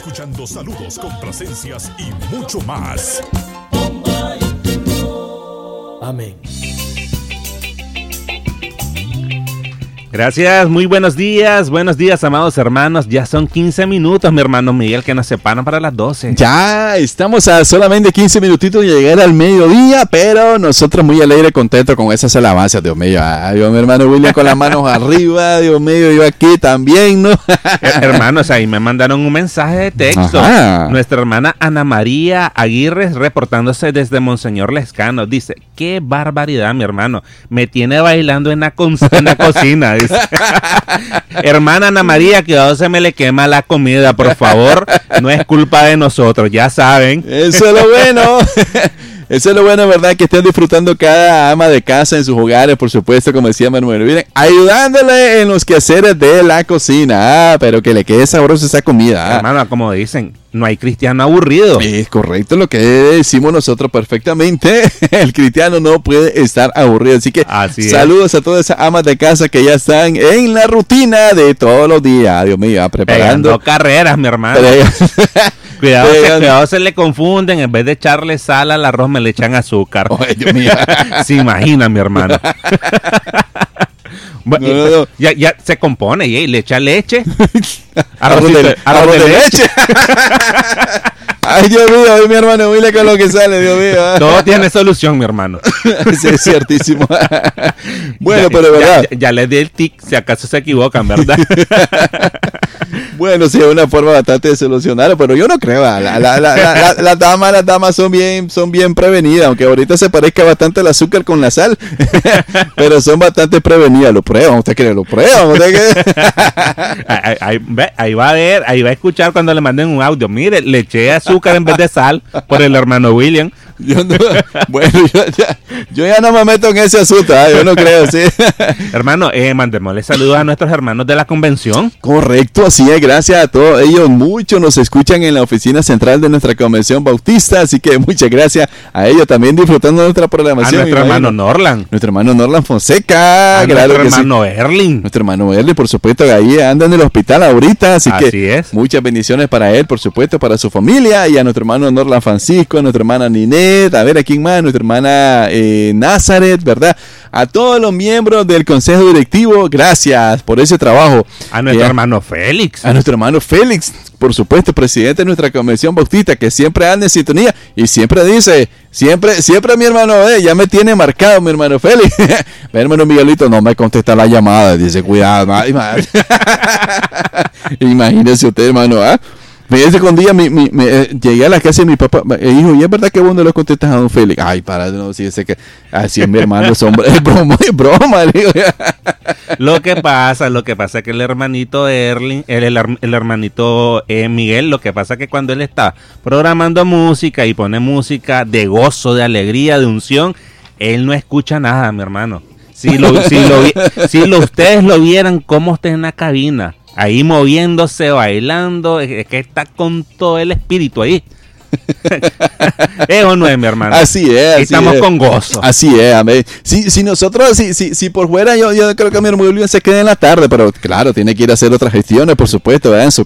Escuchando saludos, complacencias y mucho más. Amén. Gracias, muy buenos días, amados hermanos. Ya son 15 minutos, mi hermano Miguel, que nos separan para las 12. Ya estamos a solamente 15 minutitos de llegar al mediodía, pero nosotros muy alegre, contento con esas alabanzas, Dios mío. Ay, Dios, mi hermano William con las manos arriba, Dios mío, yo aquí también, ¿no? Hermanos, ahí me mandaron un mensaje de texto. Ajá. Nuestra hermana Ana María Aguirre, reportándose desde Monseñor Lescano, dice: qué barbaridad, mi hermano, me tiene bailando en la cocina. Hermana Ana María, que a se me le quema la comida, por favor, no es culpa de nosotros, ya saben. Eso es lo bueno. Eso es lo bueno, ¿verdad? Que estén disfrutando cada ama de casa en sus hogares, por supuesto, como decía Manuel. Miren, ayudándole en los quehaceres de la cocina. Pero que le quede sabrosa esa comida. Hermano, como dicen, no hay cristiano aburrido. Es correcto lo que decimos nosotros perfectamente. El cristiano no puede estar aburrido. Así que saludos a todas esas amas de casa que ya están en la rutina de todos los días. Dios mío, preparando pegando carreras, mi hermano. Cuidado, se le confunden. En vez de echarle sal al arroz, me le echan azúcar. Ay, Dios mío. Se imagina, mi hermano. No. Ya se compone y le echa leche. Arroz de leche. Ay, Dios mío, mi hermano, mira con lo que sale, Dios mío. Todo tiene solución, mi hermano. Sí, es ciertísimo. Bueno, pero verdad. Ya les di el tic, si acaso se equivocan, ¿verdad? Bueno, sí, es una forma bastante de solucionarlo, pero yo no creo. Las damas son bien prevenidas, aunque ahorita se parezca bastante el azúcar con la sal, pero son bastante prevenidas. Lo prueban, ¿usted cree? Lo prueban, ¿usted cree? Ahí va a ver, ahí va a escuchar cuando le manden un audio. Mire, le eché azúcar en vez de sal por el hermano William. Yo ya no me meto en ese asunto, yo no creo, sí. Hermano, mandémosle saludos a nuestros hermanos de la convención. Correcto, así es, gracias a todos ellos. Muchos nos escuchan en la oficina central de nuestra convención bautista, así que muchas gracias a ellos también disfrutando de nuestra programación. A nuestro hermano Norland. Nuestro hermano Norland Fonseca. A claro nuestro que hermano sí. Erling. Nuestro hermano Erling, por supuesto, que ahí anda en el hospital ahorita, así que es. Muchas bendiciones para él, por supuesto, para su familia, y a nuestro hermano Norland Francisco, a nuestra hermana Ninet, a ver a quién más, nuestra hermana Nazaret, ¿verdad? A todos los miembros del consejo directivo, gracias por ese trabajo. A nuestro hermano Félix. A nuestro hermano Félix, por supuesto, presidente de nuestra convención bautista, que siempre anda en sintonía y siempre dice, siempre mi hermano, ya me tiene marcado mi hermano Félix. Mi hermano Miguelito no me contesta la llamada, dice, cuidado, imagínese usted, hermano, Fíjese que un día llegué a la casa de mi papá y dijo, ¿y es verdad que vos no lo contestas a don Félix? Ay, para, no, si ese que así es mi hermano, es broma, le digo. Lo que pasa es que el hermanito Erling, el hermanito Miguel, lo que pasa es que cuando él está programando música y pone música de gozo, de alegría, de unción, él no escucha nada, mi hermano. Si ustedes lo vieran cómo está en la cabina, ahí moviéndose, bailando, es que está con todo el espíritu ahí. ¿O no es, mi hermano? Así es. Estamos con gozo. Así es, amén. Si nosotros, si por fuera, yo creo que mi hermano se queda en la tarde, pero claro, tiene que ir a hacer otras gestiones, por supuesto, ¿verdad? En su